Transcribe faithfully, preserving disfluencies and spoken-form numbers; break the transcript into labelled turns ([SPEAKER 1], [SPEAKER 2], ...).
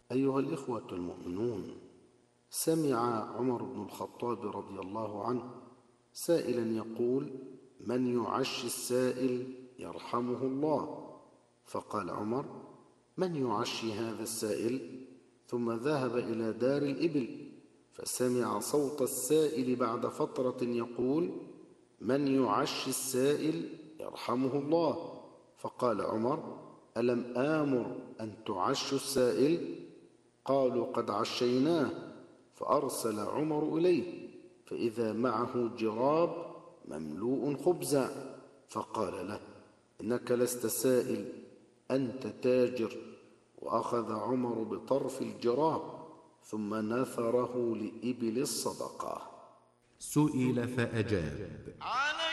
[SPEAKER 1] أيها الإخوة المؤمنون، سمع عمر بن الخطاب رضي الله عنه سائلا يقول: من يعش السائل يرحمه الله. فقال عمر: من يعشي هذا السائل؟ ثم ذهب إلى دار الإبل فسمع صوت السائل بعد فترة يقول: من يعشي السائل يرحمه الله. فقال عمر: ألم آمر أن تعشوا السائل؟ قالوا: قد عشيناه. فأرسل عمر إليه فإذا معه جراب مملوء خبزا، فقال له: إنك لست سائل، أنت تاجر. وأخذ عمر بطرف الجراب ثم نثره لإبل الصدقة.
[SPEAKER 2] سئل فأجاب: